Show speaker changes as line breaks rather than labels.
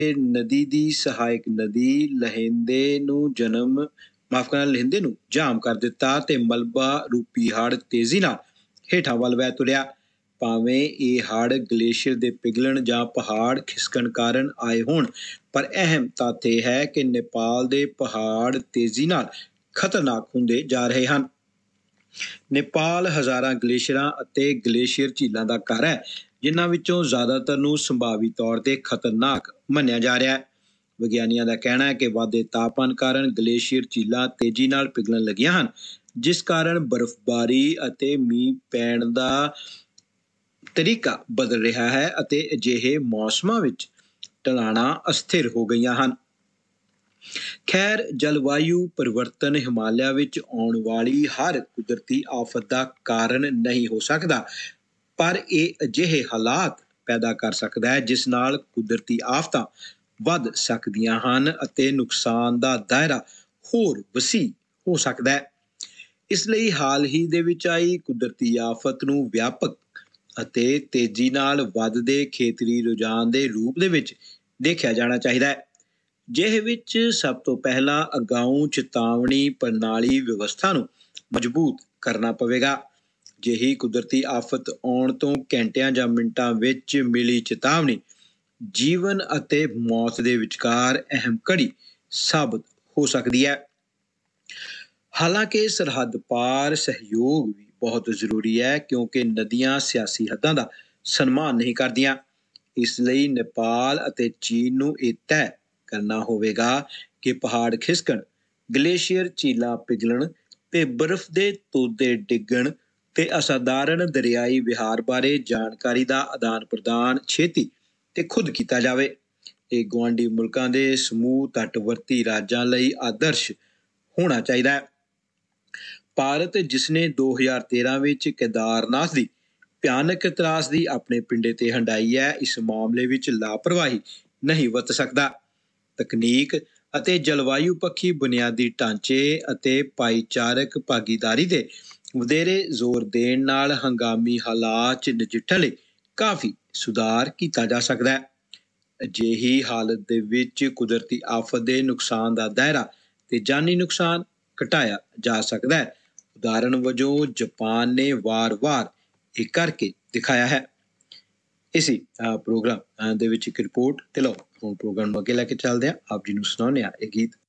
ਨਦੀ ਦੀ ਸਹਾਇਕ ਨਦੀ ਲਹਿੰਦੇ ਨੂੰ ਲਹਿੰਦੇ ਨੂੰ ਜਾਮ ਕਰ ਦਿੱਤਾ ਤੇ ਮਲਬਾ ਰੂਪੀ ਹੜ੍ਹ ਤੇਜ਼ੀ ਨਾਲ ਹੇਠਾਂ ਵੱਲ ਵਹਿ ਤੁਰਿਆ। ਭਾਵੇਂ ਇਹ ਹੜ੍ਹ ਗਲੇਸ਼ੀਅਰ ਦੇ ਪਿਘਲਣ ਜਾਂ ਪਹਾੜ ਖਿਸਕਣ ਕਾਰਨ ਆਏ ਹੋਣ, ਪਰ ਅਹਿਮ ਤੱਥ ਇਹ ਹੈ ਕਿ ਨੇਪਾਲ ਦੇ ਪਹਾੜ ਤੇਜ਼ੀ ਨਾਲ ਖਤਰਨਾਕ ਹੁੰਦੇ ਜਾ ਰਹੇ ਹਨ। ਨੇਪਾਲ ਹਜ਼ਾਰਾਂ ਗਲੇਸ਼ੀਅਰਾਂ ਅਤੇ ਗਲੇਸ਼ੀਅਰ ਝੀਲਾਂ ਦਾ ਘਰ ਹੈ, ਜਿਨ੍ਹਾਂ ਵਿੱਚੋਂ ਜ਼ਿਆਦਾਤਰ ਨੂੰ ਸੰਭਾਵੀ ਤੌਰ ਤੇ ਖਤਰਨਾਕ ਮੰਨਿਆ ਜਾ ਰਿਹਾ ਹੈ। ਵਿਗਿਆਨੀਆਂ ਦਾ ਕਹਿਣਾ ਹੈ ਕਿ ਵਧਦੇ ਤਾਪਮਾਨ ਕਾਰਨ ਗਲੇਸ਼ੀਅਰ ਝੀਲਾਂ ਤੇਜ਼ੀ ਨਾਲ ਪਿਘਲਣ ਲੱਗੀਆਂ ਹਨ, ਜਿਸ ਕਾਰਨ ਬਰਫ਼ਬਾਰੀ ਅਤੇ ਮੀਂਹ ਪੈਣ ਦਾ ਤਰੀਕਾ ਬਦਲ ਰਿਹਾ ਹੈ ਅਤੇ ਅਜਿਹੇ ਮੌਸਮਾਂ ਵਿੱਚ ਢਲਾਣਾਂ ਅਸਥਿਰ ਹੋ ਗਈਆਂ ਹਨ। ਖੈਰ, ਜਲਵਾਯੂ ਪਰਿਵਰਤਨ ਹਿਮਾਲਿਆ ਵਿੱਚ ਆਉਣ ਵਾਲੀ ਹਰ ਕੁਦਰਤੀ ਆਫਤ ਦਾ ਕਾਰਨ ਨਹੀਂ ਹੋ ਸਕਦਾ, ਪਰ ਇਹ ਅਜਿਹੇ ਹਾਲਾਤ ਪੈਦਾ ਕਰ ਸਕਦਾ ਹੈ ਜਿਸ ਨਾਲ ਕੁਦਰਤੀ ਆਫਤਾਂ ਵੱਧ ਸਕਦੀਆਂ ਹਨ ਅਤੇ ਨੁਕਸਾਨ ਦਾ ਦਾਇਰਾ ਹੋਰ ਵਸੀਹ ਹੋ ਸਕਦਾ ਹੈ। ਇਸ ਲਈ ਹਾਲ ਹੀ ਦੇ ਵਿੱਚ ਆਈ ਕੁਦਰਤੀ ਆਫਤ ਨੂੰ ਵਿਆਪਕ ਅਤੇ ਤੇਜ਼ੀ ਨਾਲ ਵੱਧਦੇ ਖੇਤਰੀ ਰੁਝਾਨ ਦੇ ਰੂਪ ਦੇ ਵਿੱਚ ਦੇਖਿਆ ਜਾਣਾ ਚਾਹੀਦਾ ਹੈ, ਜਿਹਦੇ ਵਿੱਚ ਸਭ ਤੋਂ ਪਹਿਲਾਂ ਅਗਾਊਂ ਚੇਤਾਵਨੀ ਪ੍ਰਣਾਲੀ ਵਿਵਸਥਾ ਨੂੰ ਮਜ਼ਬੂਤ ਕਰਨਾ ਪਵੇਗਾ। ਜਿਹੀ ਕੁਦਰਤੀ ਆਫਤ ਆਉਣ ਤੋਂ ਘੰਟਿਆਂ ਜਾਂ ਮਿੰਟਾਂ ਵਿੱਚ ਮਿਲੀ ਚੇਤਾਵਨੀ ਜੀਵਨ ਅਤੇ ਮੌਤ ਦੇ ਵਿਚਕਾਰ ਅਹਿਮ ਕੜੀ ਸਾਬਤ ਹੋ ਸਕਦੀ ਹੈ। ਹਾਲਾਂਕਿ ਸਰਹੱਦ ਪਾਰ ਸਹਿਯੋਗ ਵੀ ਬਹੁਤ ਜ਼ਰੂਰੀ ਹੈ, ਕਿਉਂਕਿ ਨਦੀਆਂ ਸਿਆਸੀ ਹੱਦਾਂ ਦਾ ਸਨਮਾਨ ਨਹੀਂ ਕਰਦੀਆਂ। ਇਸ ਲਈ ਨੇਪਾਲ ਅਤੇ ਚੀਨ ਨੂੰ ਇਹ ਤੈਅ ਕਰਨਾ ਹੋਵੇਗਾ ਕਿ ਪਹਾੜ ਖਿਸਕਣ, ਗਲੇਸ਼ੀਅਰ ਝੀਲਾਂ ਪਿਘਲਣ ਤੇ ਬਰਫ਼ ਦੇ ਤੋਦੇ ਡਿੱਗਣ ਤੇ ਅਸਾਧਾਰਨ ਦਰਿਆਈ ਵਿਹਾਰ ਬਾਰੇ ਜਾਣਕਾਰੀ ਦਾ ਆਦਾਨ ਪ੍ਰਦਾਨ ਛੇਤੀ ਤੇ ਖੁਦ ਕੀਤਾ ਜਾਵੇ। ਇਹ ਗੁਆਂਢੀ ਮੁਲਕਾਂ ਦੇ ਸਮੂਹ ਤੱਟਵਰਤੀ ਰਾਜਾਂ ਲਈ ਆਦਰਸ਼ ਹੋਣਾ ਚਾਹੀਦਾ ਹੈ। ਭਾਰਤ, ਜਿਸਨੇ 2013 ਵਿੱਚ ਕੇਦਾਰਨਾਥ ਦੀ ਭਿਆਨਕ ਤਰਾਸਦੀ ਆਪਣੇ ਪਿੰਡੇ ਤੇ ਹੰਢਾਈ ਹੈ, ਇਸ ਮਾਮਲੇ ਵਿੱਚ ਲਾਪਰਵਾਹੀ ਨਹੀਂ ਵਰਤ ਸਕਦਾ। ਤਕਨੀਕ ਅਤੇ ਜਲਵਾਯੂ ਪੱਖੀ ਬੁਨਿਆਦੀ ਢਾਂਚੇ ਅਤੇ ਭਾਈਚਾਰਕ ਭਾਗੀਦਾਰੀ ਤੇ ਵਧੇਰੇ ਜ਼ੋਰ ਦੇਣ ਨਾਲ ਹੰਗਾਮੀ ਹਾਲਾਤ 'ਚ ਨਜਿੱਠਣ ਲਈ ਕਾਫੀ ਸੁਧਾਰ ਕੀਤਾ ਜਾ ਸਕਦਾ ਹੈ। ਅਜਿਹੀ ਹਾਲਤ ਦੇ ਵਿੱਚ ਕੁਦਰਤੀ ਆਫਤ ਦੇ ਨੁਕਸਾਨ ਦਾ ਦਾਇਰਾ ਤੇ ਜਾਨੀ ਨੁਕਸਾਨ ਘਟਾਇਆ ਜਾ ਸਕਦਾ ਹੈ। ਉਦਾਹਰਣ ਵਜੋਂ ਜਾਪਾਨ ਨੇ ਵਾਰ-ਵਾਰ ਇਹ ਕਰਕੇ ਦਿਖਾਇਆ ਹੈ। ਇਸੀ ਪ੍ਰੋਗਰਾਮ ਦੇ ਵਿੱਚ ਇੱਕ ਰਿਪੋਰਟ ਤੇ ਲਓ ਹੁਣ ਪ੍ਰੋਗਰਾਮ ਨੂੰ ਅੱਗੇ ਲੈ ਕੇ ਚੱਲਦੇ ਹਾਂ। ਆਪ ਜੀ ਨੂੰ ਸੁਣਾਉਂਦੇ ਹਾਂ ਇਹ ਗੀਤ।